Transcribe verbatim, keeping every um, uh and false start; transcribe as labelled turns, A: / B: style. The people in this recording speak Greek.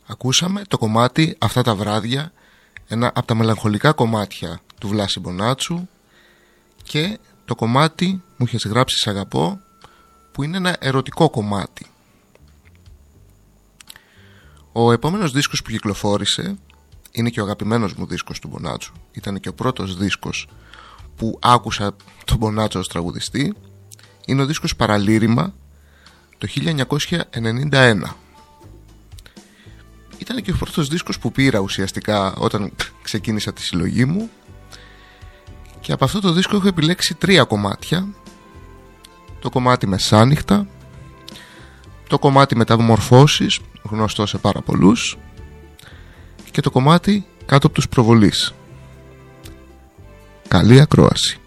A: Ακούσαμε το κομμάτι «Αυτά τα βράδια», ένα από τα μελαγχολικά κομμάτια του Βλάση Μπονάτσου, και το κομμάτι «Μου είχες γράψει σ' αγαπώ», που είναι ένα ερωτικό κομμάτι. Ο επόμενος δίσκος που κυκλοφόρησε είναι και ο αγαπημένος μου δίσκος του Μπονάτσου. Ήταν και ο πρώτος δίσκος που άκουσα τον Μπονάτσο ως τραγουδιστή. Είναι ο δίσκος «Παραλήρημα» το χίλια εννιακόσια ενενήντα ένα. Ήταν και ο πρώτος δίσκος που πήρα ουσιαστικά όταν ξεκίνησα τη συλλογή μου, και από αυτό το δίσκο έχω επιλέξει τρία κομμάτια. Το κομμάτι «Μεσάνυχτα», το κομμάτι «Μεταμορφώσεις», γνωστό σε πάρα πολλούς, και το κομμάτι «Κάτω από τους προβολείς». Καλή ακρόαση.